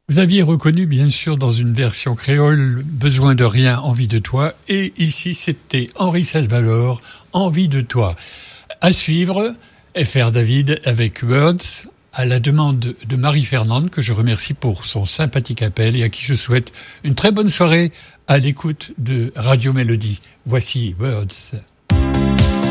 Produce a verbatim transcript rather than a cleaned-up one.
Vous aviez reconnu, bien sûr, dans une version créole, Besoin de rien, envie de toi. Et ici, c'était Henri Salvador, Envie de toi. À suivre, F R David avec Words, à la demande de Marie-Fernande, que je remercie pour son sympathique appel et à qui je souhaite une très bonne soirée à l'écoute de Radio Mélodie. Voici Words.